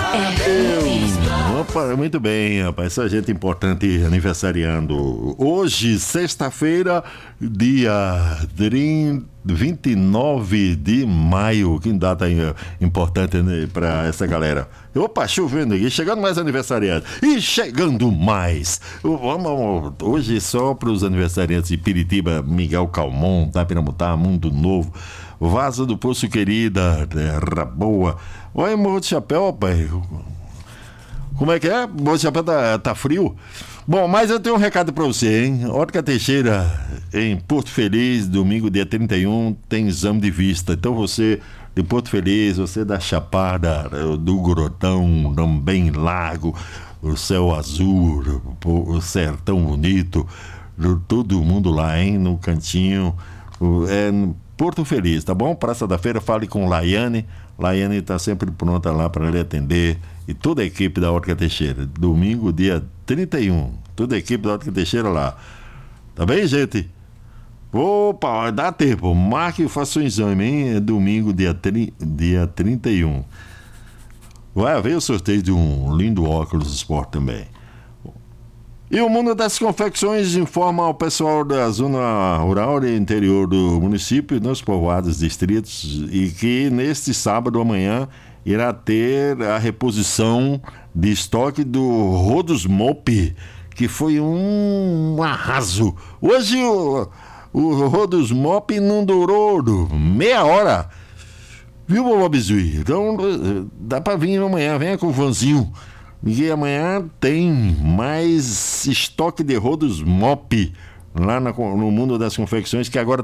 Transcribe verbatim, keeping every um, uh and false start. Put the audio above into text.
Eu, opa, muito bem, rapaz. Essa gente importante aniversariando. Hoje, sexta-feira, dia vinte e nove de maio. Que data importante, né, pra essa galera. Opa, chovendo aqui, chegando mais aniversariantes. E chegando mais. Vamos, hoje só para os aniversariantes de Piritiba, Miguel Calmon, Tapiramutá, Mundo Novo, Vaza do Poço Querida, Terra Boa. Oi, Morro de Chapéu, pai. Como é que é? Morro de Chapéu tá, tá frio? Bom, mas eu tenho um recado pra você, hein? Ótica Teixeira, em Porto Feliz, domingo, dia trinta e um, tem exame de vista. Então você de Porto Feliz, você da Chapada, do Grotão, também Lago, o céu azul, o sertão bonito, todo mundo lá, hein? No cantinho, é Porto Feliz, tá bom? Praça da Feira, fale com Laiane. Laiane está sempre pronta lá para lhe atender. E toda a equipe da Ótica Teixeira. Domingo, dia trinta e um. Toda a equipe da Ótica Teixeira lá. Tá bem, gente? Opa, dá tempo. Marque e faça o exame, hein? É domingo, dia, tri... dia trinta e um. Vai haver o sorteio de um lindo óculos Sport também. E o Mundo das Confecções informa ao pessoal da zona rural e interior do município, nos povoados distritos, e que neste sábado amanhã irá ter a reposição de estoque do Rodos Mop, que foi um arraso. Hoje o, o Rodos Mop não durou meia hora. Viu, Bob Zui? Então dá para vir amanhã, venha com o vanzinho. E amanhã tem mais estoque de Rodos Mop lá na, no Mundo das Confecções, que agora